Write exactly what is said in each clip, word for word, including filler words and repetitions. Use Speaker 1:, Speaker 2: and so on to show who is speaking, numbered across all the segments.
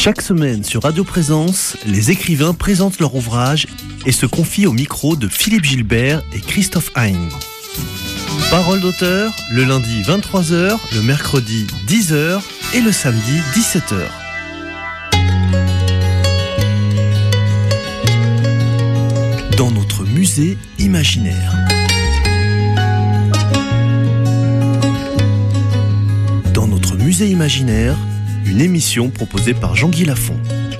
Speaker 1: Chaque semaine sur Radio Présence, les écrivains présentent leur ouvrage et se confient au micro de Philippe Gilbert et Christophe Hein. Parole d'auteur, le lundi vingt-trois heures, le mercredi dix heures et le samedi dix-sept heures. Dans notre musée imaginaire. Dans notre musée imaginaire, une émission proposée par Jean-Guy Lafont.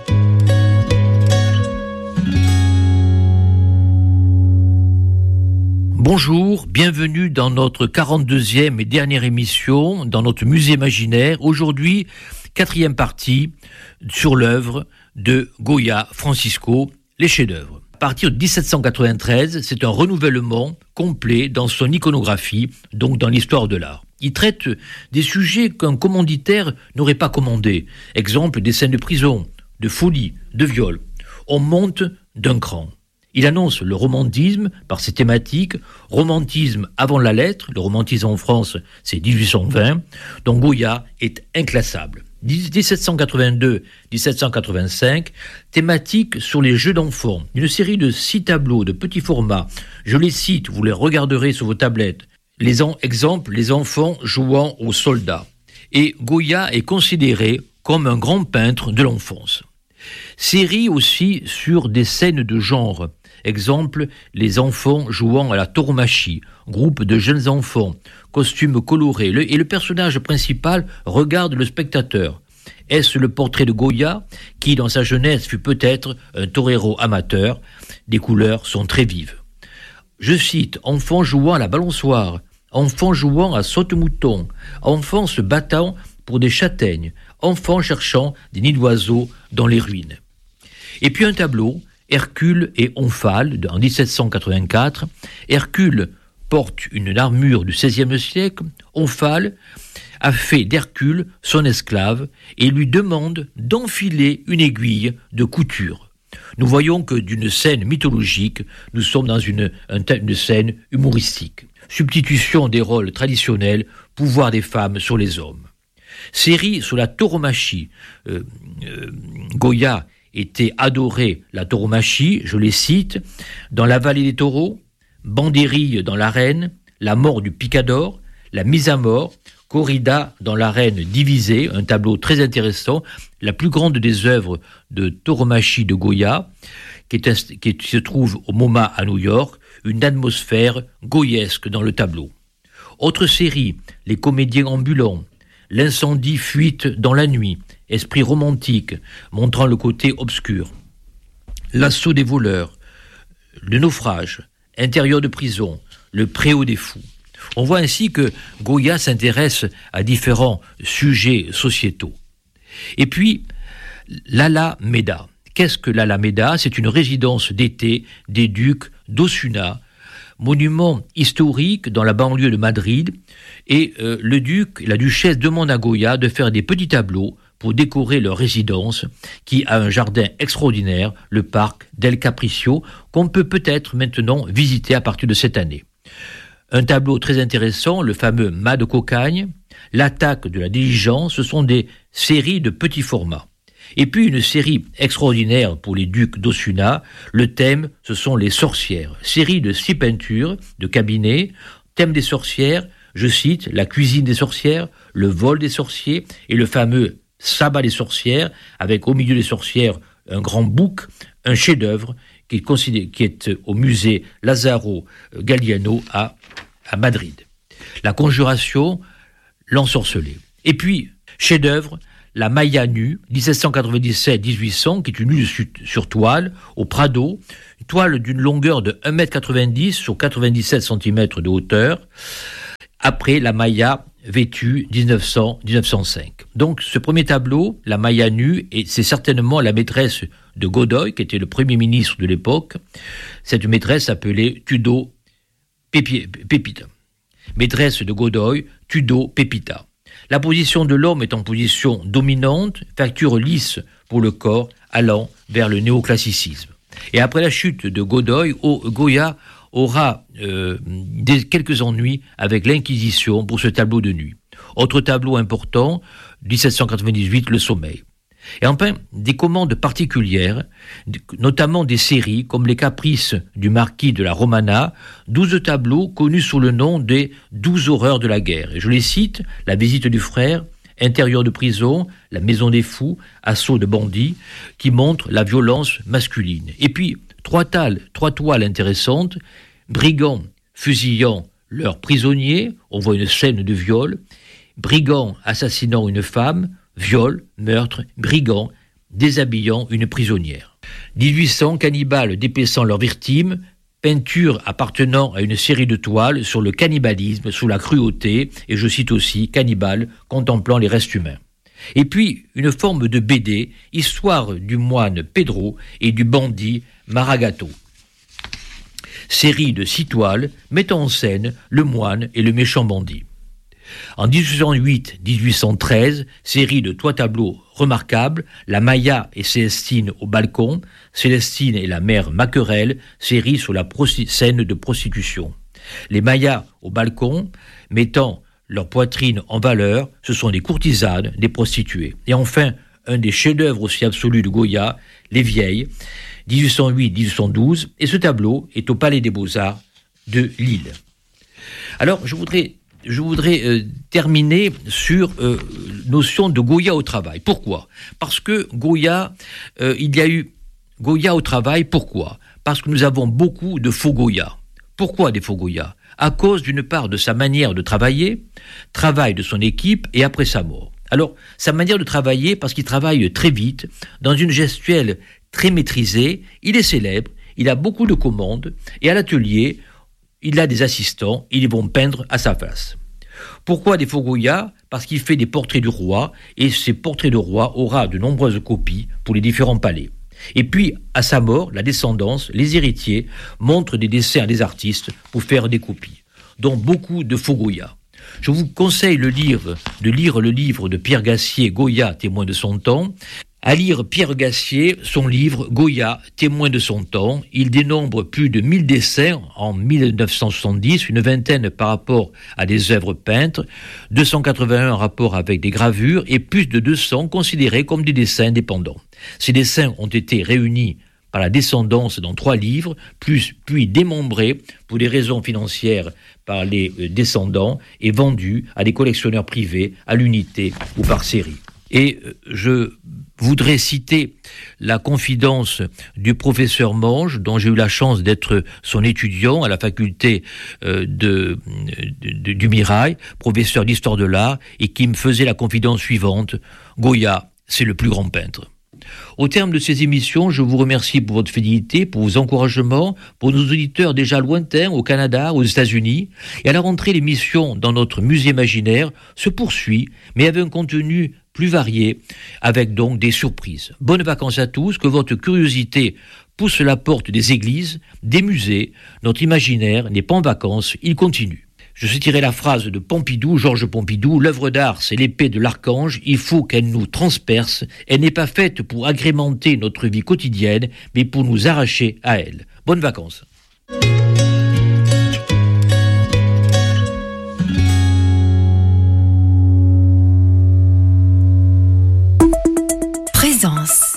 Speaker 2: Bonjour, bienvenue dans notre quarante-deuxième et dernière émission, dans notre musée imaginaire. Aujourd'hui, quatrième partie sur l'œuvre de Goya Francisco, les chefs-d'œuvre. À partir de dix-sept cent quatre-vingt-treize, c'est un renouvellement complet dans son iconographie, donc dans l'histoire de l'art. Il traite des sujets qu'un commanditaire n'aurait pas commandés. Exemple, des scènes de prison, de folie, de viol. On monte d'un cran. Il annonce le romantisme par ses thématiques, romantisme avant la lettre, le romantisme en France c'est dix-huit cent vingt, donc Goya est inclassable. dix-sept cent quatre-vingt-deux à dix-sept cent quatre-vingt-cinq, thématique sur les jeux d'enfants, une série de six tableaux de petit format, je les cite, vous les regarderez sur vos tablettes. Les en- exemples, les enfants jouant aux soldats. Et Goya est considéré comme un grand peintre de l'enfance. Série aussi sur des scènes de genre. Exemple, les enfants jouant à la tauromachie, groupe de jeunes enfants, costumes colorés, le, et le personnage principal regarde le spectateur. Est-ce le portrait de Goya, qui dans sa jeunesse fut peut-être un torero amateur? Les couleurs sont très vives. Je cite, enfants jouant à la balançoire, enfants jouant à saute-mouton, enfants se battant pour des châtaignes, enfants cherchant des nids d'oiseaux dans les ruines. Et puis un tableau, Hercule et Omphale, en dix-sept cent quatre-vingt-quatre. Hercule porte une armure du seizième siècle, Omphale a fait d'Hercule son esclave et lui demande d'enfiler une aiguille de couture. Nous voyons que d'une scène mythologique, nous sommes dans une, une scène humoristique. Substitution des rôles traditionnels, pouvoir des femmes sur les hommes. Série sur la tauromachie. Euh, euh, Goya était adoré la tauromachie, je les cite, dans la vallée des taureaux, Bandérille dans l'arène, la mort du picador, la mise à mort, corrida dans l'arène divisée, un tableau très intéressant, la plus grande des œuvres de tauromachie de Goya, qui, est, qui se trouve au MoMA à New York, une atmosphère goyesque dans le tableau. Autre série, les comédiens ambulants, l'incendie fuite dans la nuit, esprit romantique, montrant le côté obscur, l'assaut des voleurs, le naufrage, intérieur de prison, le préau des fous. On voit ainsi que Goya s'intéresse à différents sujets sociétaux. Et puis, l'Alameda. Qu'est-ce que l'Alameda ? C'est une résidence d'été des ducs d'Osuna, monument historique dans la banlieue de Madrid, et euh, le duc, la duchesse demande à Goya de faire des petits tableaux pour décorer leur résidence, qui a un jardin extraordinaire, le parc del Capriccio, qu'on peut peut-être maintenant visiter à partir de cette année. Un tableau très intéressant, le fameux Mât de Cocagne, l'attaque de la diligence, ce sont des séries de petits formats. Et puis une série extraordinaire pour les ducs d'Osuna, le thème, ce sont les sorcières. Série de six peintures, de cabinets, thème des sorcières, je cite, la cuisine des sorcières, le vol des sorciers et le fameux sabbat des sorcières, avec au milieu des sorcières un grand bouc, un chef-d'œuvre qui est, considéré, qui est au musée Lazzaro Galliano à, à Madrid. La conjuration, l'ensorcelé. Et puis, chef-d'œuvre, la Maya nue, dix-sept cent quatre-vingt-dix-sept à dix-huit cents, qui est une nue sur toile, au Prado, une toile d'une longueur de un mètre quatre-vingt-dix sur quatre-vingt-dix-sept centimètres de hauteur, après la Maya vêtue dix-neuf cents à dix-neuf cent cinq. Donc ce premier tableau, la Maya nue, et c'est certainement la maîtresse de Godoy, qui était le premier ministre de l'époque, cette maîtresse appelée Tudo Pepita. Maîtresse de Godoy, Tudo Pepita. La position de l'homme est en position dominante, facture lisse pour le corps, allant vers le néoclassicisme. Et après la chute de Godoy, Goya aura euh, des, quelques ennuis avec l'Inquisition pour ce tableau de nuit. Autre tableau important, dix-sept cent quatre-vingt-dix-huit, Le Sommeil. Et enfin, des commandes particulières, notamment des séries comme Les Caprices du Marquis de la Romana, douze tableaux connus sous le nom des douze horreurs de la guerre. Et je les cite: La visite du frère, Intérieur de prison, La maison des fous, Assaut de bandits, qui montrent la violence masculine. Et puis, trois, tales, trois toiles intéressantes, Brigands fusillant leurs prisonniers, on voit une scène de viol, Brigands assassinant une femme, viol, meurtre, brigands déshabillant une prisonnière. dix-huit cents cannibales dépaissant leurs victimes, peinture appartenant à une série de toiles sur le cannibalisme sous la cruauté, et je cite aussi cannibales contemplant les restes humains. Et puis une forme de B D, histoire du moine Pedro et du bandit Maragato. Série de six toiles mettant en scène le moine et le méchant bandit. En dix-huit cent huit à dix-huit cent treize, série de trois tableaux remarquables, La Maya et Célestine au balcon, Célestine et la mère Maquerelle, série sur la prosti- scène de prostitution. Les Mayas au balcon, mettant leur poitrine en valeur, ce sont des courtisanes, des prostituées. Et enfin, un des chefs-d'œuvre aussi absolus de Goya, Les Vieilles, dix-huit cent huit à dix-huit cent douze, et ce tableau est au Palais des Beaux-Arts de Lille. Alors, je voudrais Je voudrais euh, terminer sur euh, notion de Goya au travail. Pourquoi ? Parce que Goya, euh, il y a eu Goya au travail, pourquoi ? Parce que nous avons beaucoup de faux Goya. Pourquoi des faux Goya ? À cause d'une part de sa manière de travailler, travail de son équipe et après sa mort. Alors, sa manière de travailler, parce qu'il travaille très vite, dans une gestuelle très maîtrisée, il est célèbre, il a beaucoup de commandes, et à l'atelier, il a des assistants, ils vont peindre à sa face. Pourquoi des faux Goya ? Parce qu'il fait des portraits du roi, et ces portraits de roi aura de nombreuses copies pour les différents palais. Et puis, à sa mort, la descendance, les héritiers, montrent des dessins à des artistes pour faire des copies, dont beaucoup de faux Goya. Je vous conseille le livre, de lire le livre de Pierre Gassier, Goya, témoin de son temps. À lire Pierre Gassier, son livre Goya, témoin de son temps. Il dénombre plus de mille dessins en mille neuf cent soixante-dix, une vingtaine par rapport à des œuvres peintes, deux cent quatre-vingt-un en rapport avec des gravures et plus de deux cents considérés comme des dessins indépendants. Ces dessins ont été réunis par la descendance dans trois livres, plus, puis démembrés pour des raisons financières par les descendants et vendus à des collectionneurs privés à l'unité ou par série. Et je voudrais citer la confidence du professeur Monge, dont j'ai eu la chance d'être son étudiant à la faculté de, de, de, du Mirail, professeur d'histoire de l'art, et qui me faisait la confidence suivante: Goya, c'est le plus grand peintre. Au terme de ces émissions, je vous remercie pour votre fidélité, pour vos encouragements, pour nos auditeurs déjà lointains au Canada, aux États-Unis. Et à la rentrée, l'émission dans notre musée imaginaire se poursuit, mais avec un contenu plus varié, avec donc des surprises. Bonnes vacances à tous, que votre curiosité pousse la porte des églises, des musées. Notre imaginaire n'est pas en vacances, il continue. Je citerai la phrase de Pompidou, Georges Pompidou: l'œuvre d'art, c'est l'épée de l'archange, il faut qu'elle nous transperce, elle n'est pas faite pour agrémenter notre vie quotidienne, mais pour nous arracher à elle. Bonnes vacances.
Speaker 3: Présence.